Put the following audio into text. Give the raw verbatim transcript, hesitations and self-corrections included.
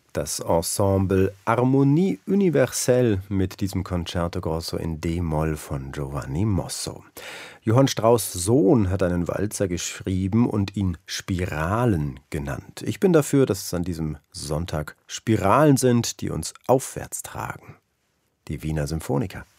Das Ensemble Harmonie Universelle mit diesem Concerto Grosso in D-Moll von Giovanni Mosso. Johann Strauss' Sohn hat einen Walzer geschrieben und ihn Spiralen genannt. Ich bin dafür, dass es an diesem Sonntag Spiralen sind, die uns aufwärts tragen. Die Wiener Symphoniker.